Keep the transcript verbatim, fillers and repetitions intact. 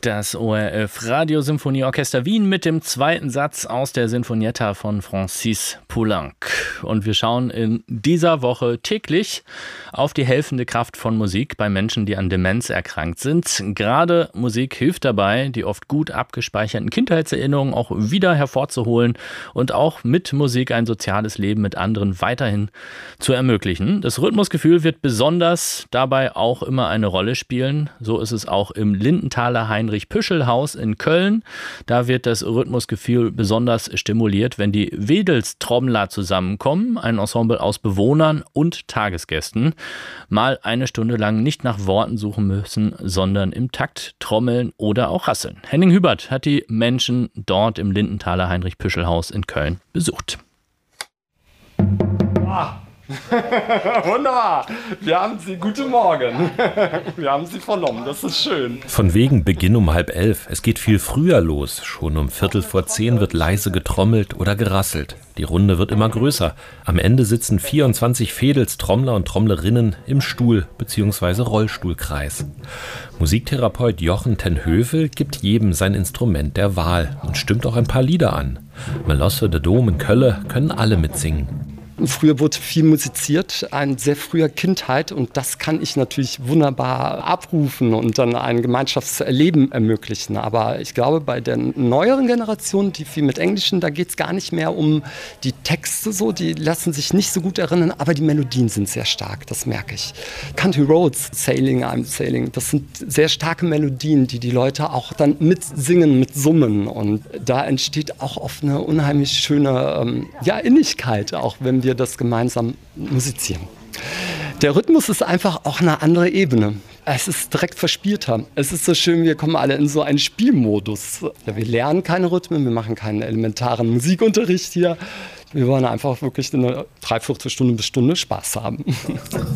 Das O R F Radiosymphonieorchester Wien mit dem zweiten Satz aus der Sinfonietta von Francis Poulenc. Und wir schauen in dieser Woche täglich auf die helfende Kraft von Musik bei Menschen, die an Demenz erkrankt sind. Gerade Musik hilft dabei, die oft gut abgespeicherten Kindheitserinnerungen auch wieder hervorzuholen und auch mit Musik ein soziales Leben mit anderen weiterhin zu ermöglichen. Das Rhythmusgefühl wird besonders dabei auch immer eine Rolle spielen. So ist es auch im Lindenthaler Heinrich-Püschel-Haus in Köln. Da wird das Rhythmusgefühl besonders stimuliert, wenn die Wedels-Trommler zusammenkommen, ein Ensemble aus Bewohnern und Tagesgästen, mal eine Stunde lang nicht nach Worten suchen müssen, sondern im Takt trommeln oder auch rasseln. Henning Hubert hat die Menschen dort im Lindenthaler Heinrich-Püschel-Haus in Köln besucht. Ah. Wunderbar, wir haben Sie, guten Morgen, wir haben Sie vernommen, das ist schön. Von wegen Beginn um halb elf, es geht viel früher los, schon um Viertel vor zehn wird leise getrommelt oder gerasselt. Die Runde wird immer größer, am Ende sitzen vierundzwanzig Vedels Trommler und Trommlerinnen im Stuhl- bzw. Rollstuhlkreis. Musiktherapeut Jochen ten Hövel gibt jedem sein Instrument der Wahl und stimmt auch ein paar Lieder an. Melosse, de Dom und Kölle können alle mitsingen. Früher wurde viel musiziert, ein sehr früher Kindheit, und das kann ich natürlich wunderbar abrufen und dann ein Gemeinschaftserleben ermöglichen. Aber ich glaube, bei der neueren Generation, die viel mit Englischen, da geht es gar nicht mehr um die Texte so, die lassen sich nicht so gut erinnern, aber die Melodien sind sehr stark, das merke ich. Country Roads, Sailing, I'm Sailing, das sind sehr starke Melodien, die die Leute auch dann mitsingen, mit summen, und da entsteht auch oft eine unheimlich schöne ähm, ja, Innigkeit, auch wenn wir das gemeinsam musizieren. Der Rhythmus ist einfach auch eine andere Ebene. Es ist direkt verspielter. Es ist so schön, wir kommen alle in so einen Spielmodus. Ja, wir lernen keine Rhythmen, wir machen keinen elementaren Musikunterricht hier. Wir wollen einfach wirklich eine Dreiviertelstunde bis Stunde Spaß haben.